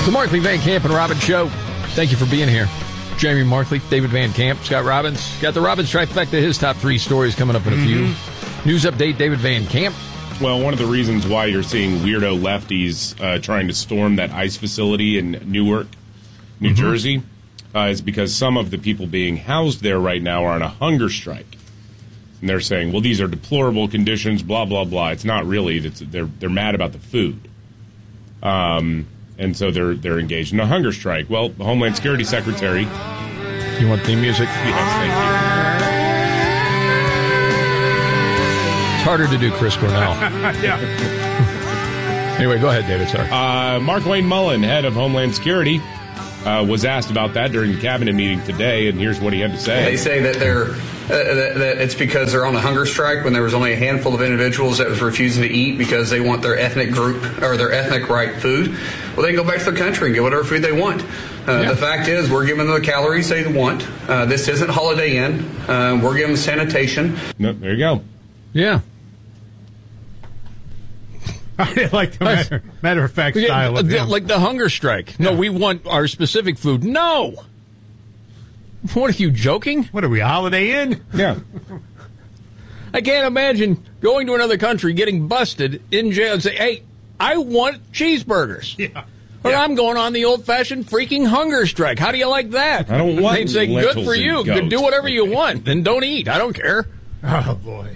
The Markley, Van Camp, and Robbins Show. Thank you for being here. Jamie Markley, David Van Camp, Scott Robbins. Got the Robbins trifecta, his top 3 stories coming up in a few. News update, David Van Camp. Well, one of the reasons why you're seeing weirdo lefties trying to storm that ICE facility in Newark, New Jersey, is because some of the people being housed there right now are on a hunger strike. And they're saying, well, these are deplorable conditions, blah, blah, blah. It's not really. They're mad about the food. And so they're engaged in a hunger strike. Well, the Homeland Security Secretary... You want theme music? Yes, thank It's harder to do Chris Cornell. Yeah. Anyway, go ahead, David. Sorry. Mark Wayne Mullen, head of Homeland Security, was asked about that during the cabinet meeting today, and here's what he had to say. They say that that it's because they're on a hunger strike when there was only a handful of individuals that was refusing to eat because they want their ethnic group or their ethnic right food. Well, they can go back to their country and get whatever food they want. The fact is, we're giving them the calories they want. This isn't Holiday Inn. We're giving them sanitation. No, there you go. Yeah. I like the matter of fact style of him. Like the hunger strike. No, we want our specific food. No. What, are you joking? What are we, Holiday Inn? Yeah. I can't imagine going to another country, getting busted in jail and say, hey, I want cheeseburgers. Yeah. Or I'm going on the old-fashioned freaking hunger strike. How do you like that? I don't want They'd say, good lentils for you. and Do whatever you want. And don't eat. I don't care. Oh, boy.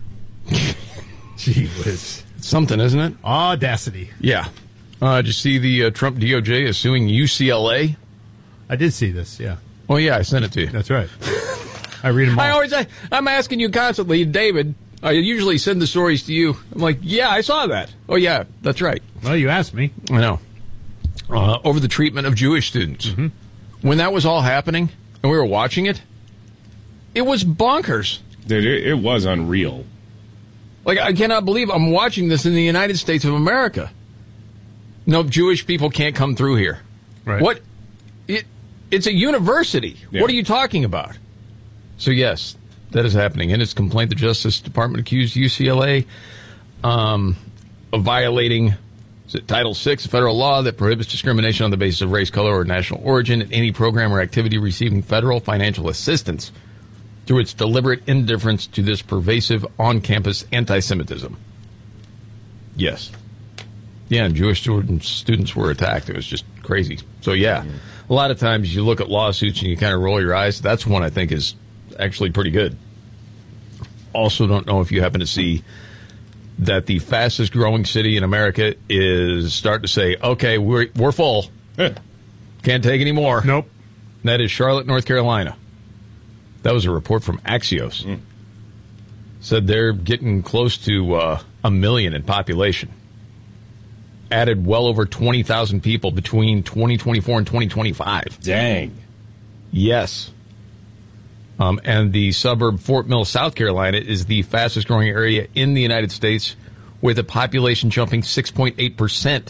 Gee whiz. Something, isn't it? Audacity. Yeah. Did you see the Trump DOJ is suing UCLA? I did see this, yeah. Oh, yeah, I sent it to you. That's right. I read them all. I'm asking you constantly, David. I usually send the stories to you. I'm like, yeah, I saw that. Oh, yeah, that's right. Well, you asked me. I know. Over the treatment of Jewish students. When that was all happening and we were watching it, it was bonkers. Dude, it was unreal. Like, I cannot believe I'm watching this in the United States of America. No, Jewish people can't come through here. Right. What? It's a university. Yeah. What are you talking about? So, yes, that is happening. In its complaint, the Justice Department accused UCLA of violating Title VI, a federal law that prohibits discrimination on the basis of race, color, or national origin in any program or activity receiving federal financial assistance through its deliberate indifference to this pervasive on-campus anti-Semitism. Yes. Yeah, and Jewish students were attacked. It was just crazy. So, yeah, a lot of times you look at lawsuits and you kind of roll your eyes. That's one I think is actually pretty good. Also don't know if you happen to see that the fastest growing city in America is starting to say, okay, we're full. Can't take any more. Nope. And that is Charlotte, North Carolina. That was a report from Axios. Said they're getting close to 1 million in population. Added well over 20,000 people between 2024 and 2025. Dang. Yes. And the suburb Fort Mill, South Carolina, is the fastest growing area in the United States, with a population jumping 6.8%,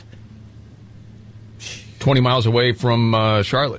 20 miles away from Charlotte.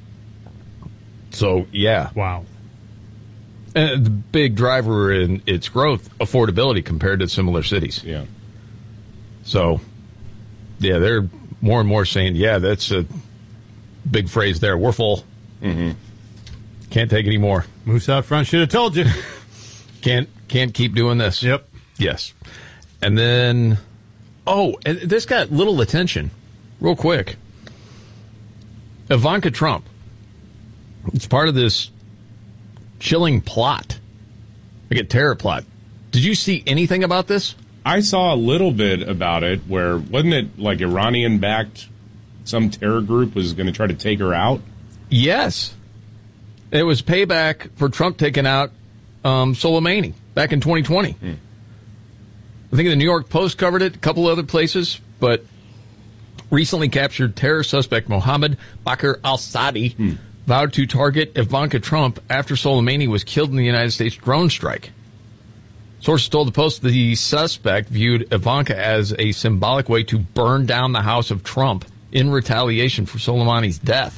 So, yeah. Wow. And the big driver in its growth, affordability compared to similar cities. Yeah. So, yeah, they're more and more saying, yeah, that's a big phrase there. We're full. Can't take any more. Moose out front should have told you. Can't keep doing this. Yep. Yes. And then, and this got little attention. Real quick. Ivanka Trump. It's part of this chilling plot. Like a terror plot. Did you see anything about this? I saw a little bit about it where, wasn't it like Iranian-backed, some terror group was going to try to take her out? Yes. It was payback for Trump taking out Soleimani back in 2020. I think the New York Post covered it, a couple other places, but recently captured terror suspect Mohammed Bakr al-Sadi vowed to target Ivanka Trump after Soleimani was killed in the United States drone strike. Sources told the Post the suspect viewed Ivanka as a symbolic way to burn down the house of Trump in retaliation for Soleimani's death.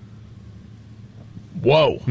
Whoa.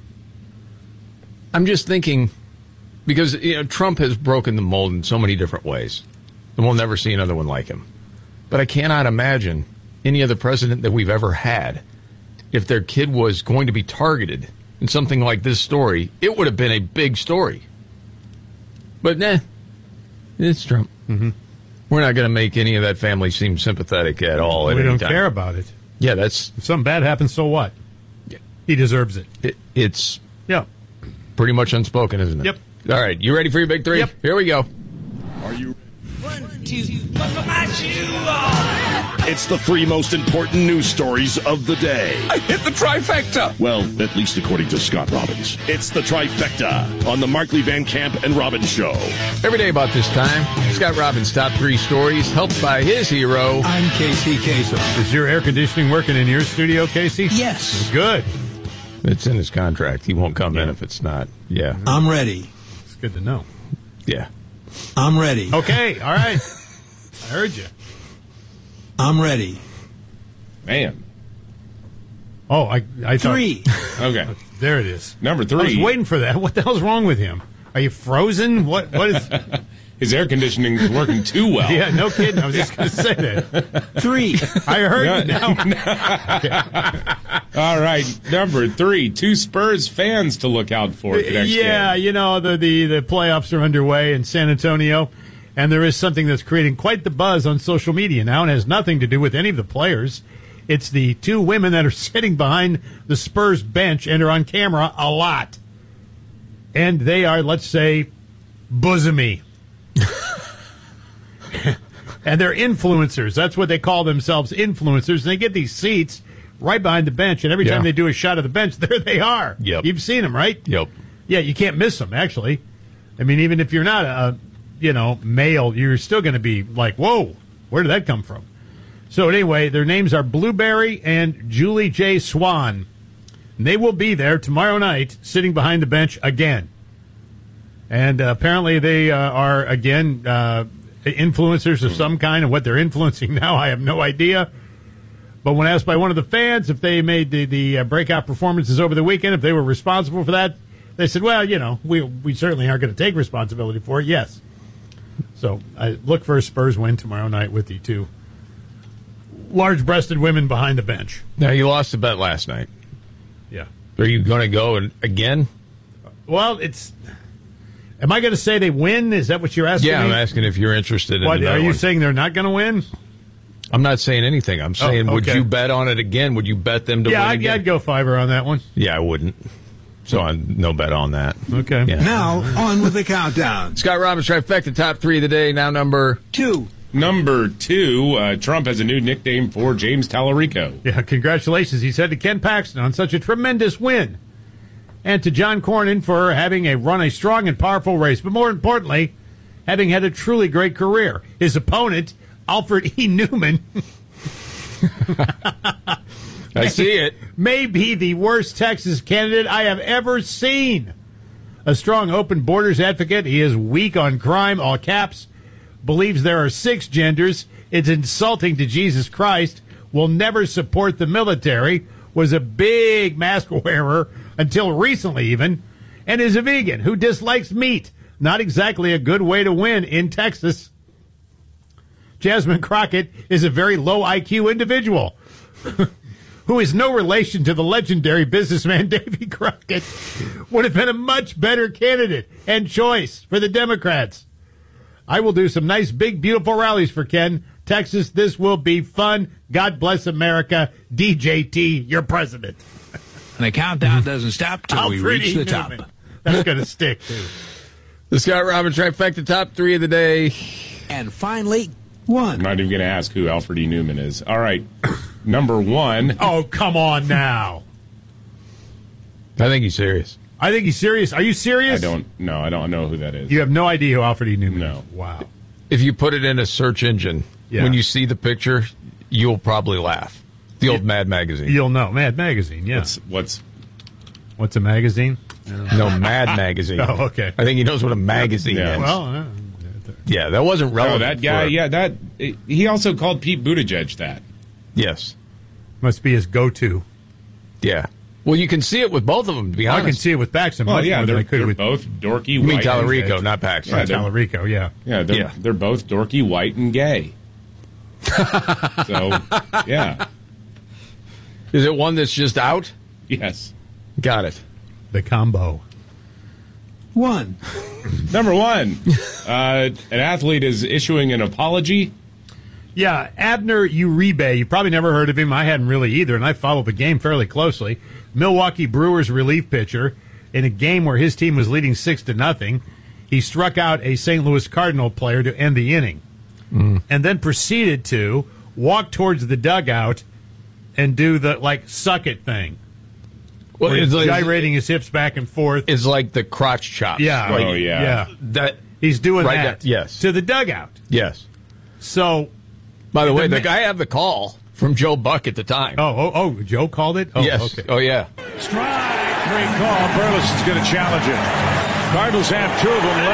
I'm just thinking, because Trump has broken the mold in so many different ways, and we'll never see another one like him. But I cannot imagine any other president that we've ever had, if their kid was going to be targeted in something like this story, it would have been a big story. But nah, it's Trump. Mm-hmm. We're not going to make any of that family seem sympathetic at all. We don't care about it. Yeah, that's... If something bad happens, so what? Yeah. He deserves it. It's yeah, pretty much unspoken, isn't it? Yep. All right, you ready for your big three? Yep. Here we go. Are you? 1, 2, buckle my shoe on. It's the 3 most important news stories of the day. I hit the trifecta. Well, at least according to Scott Robbins. It's the trifecta on the Markley Van Camp and Robbins Show. Every day about this time, Scott Robbins' top 3 stories, helped by his hero. I'm Casey Kasem. Is your air conditioning working in your studio, Casey? Yes. Good. It's in his contract. He won't come in if it's not. Yeah. I'm ready. It's good to know. Yeah. I'm ready. Okay, all right. I heard you. I'm ready. Man. Oh, I thought... 3. Okay. There it is. Number 3. I was waiting for that. What the hell's wrong with him? Are you frozen? What is... His air conditioning is working too well. Yeah, no kidding. I was just going to say that. 3. I heard you now. All right, number 3. 2 Spurs fans to look out for the next Yeah, game. you know, the playoffs are underway in San Antonio, and there is something that's creating quite the buzz on social media now, and has nothing to do with any of the players. It's the 2 women that are sitting behind the Spurs bench and are on camera a lot. And they are, let's say, bosomy. And they're influencers. That's what they call themselves, influencers. And they get these seats right behind the bench, and every time they do a shot of the bench, there they are. Yep. You've seen them, right? Yep. Yeah, you can't miss them, actually. I mean, even if you're not a, male, you're still going to be like, whoa, where did that come from? So anyway, their names are Blueberry and Julie J. Swan. And they will be there tomorrow night, sitting behind the bench again. And apparently they are, again, influencers of some kind, and what they're influencing now, I have no idea. But when asked by one of the fans if they made the breakout performances over the weekend, if they were responsible for that, they said, well, we certainly aren't going to take responsibility for it. Yes. So I look for a Spurs win tomorrow night with the 2 large-breasted women behind the bench. Now, you lost the bet last night. Yeah. Are you going to go again? Well, am I going to say they win? Is that what you're asking me? Yeah, I'm asking if you're interested in What, another are you one. saying they're not going to win? I'm not saying anything. I'm saying, would okay. you bet on it again? Would you bet them to win again? Yeah, I'd go $5 on that one. Yeah, I wouldn't. So no bet on that. Okay. Yeah. Now, on with the countdown. Scott Robbins, trifecta, top 3 of the day. Now number 2. Number 2, Trump has a new nickname for James Tallarico. Yeah, congratulations, he said to Ken Paxton on such a tremendous win. And to John Cornyn for having run a strong and powerful race, but more importantly, having had a truly great career. His opponent, Alfred E. Newman, I see it. may be the worst Texas candidate I have ever seen. A strong open borders advocate, he is weak on crime, all caps, believes there are 6 genders, it's insulting to Jesus Christ, will never support the military, was a big mask wearer until recently even, and is a vegan who dislikes meat. Not exactly a good way to win in Texas. Jasmine Crockett is a very low IQ individual who is no relation to the legendary businessman Davy Crockett, would have been a much better candidate and choice for the Democrats. I will do some nice, big, beautiful rallies for Ken. Texas, this will be fun. God bless America. DJT, your president. And the countdown doesn't stop till we Alfred reach E. the top. Newman. That's going to stick, too. The Scott Robbins trifecta, top 3 of the day. And finally, 1. I'm not even going to ask who Alfred E. Newman is. All right, number 1. Oh, come on now. I think he's serious. I think he's serious. Are you serious? I don't know who that is. You have no idea who Alfred E. Newman No. is? Wow. If you put it in a search engine, Yeah. when you see the picture, you'll probably laugh. The old Mad Magazine. You'll know. Mad Magazine, yeah. What's a magazine? No, Mad Magazine. Oh, okay. I think he knows what a magazine Yeah. is. Well, Yeah, that wasn't Oh, relevant. that guy. for- He also called Pete Buttigieg that. Yes. must be his go-to. Yeah. Well, you can see it with both of them, to be I honest. can see it with Paxton. Well, much yeah, more than they're, I could they're with both dorky. You mean white, and Tallarico, gay. not Paxton. Yeah, they're- Tallarico, yeah. Yeah, they're both dorky, white, and gay. So, yeah. Is it one that's just out? Yes. Got it. The combo. 1. Number 1, an athlete is issuing an apology. Yeah, Abner Uribe. You probably never heard of him. I hadn't really either, and I followed the game fairly closely. Milwaukee Brewers relief pitcher. In a game where his team was leading 6-0, he struck out a St. Louis Cardinal player to end the inning, and then proceeded to walk towards the dugout and do the suck it thing. Well, Where he's gyrating his hips back and forth. It's like the crotch chops. Yeah. Like, Oh, yeah. That. He's doing Right that. now, yes. To the dugout. Yes. So, By the way, The the guy had the call from Joe Buck at the time. Joe called it? Oh, yes. okay. Oh, yeah. Strike. Great call. Burles is going to challenge it. Cardinals have 2 of them left.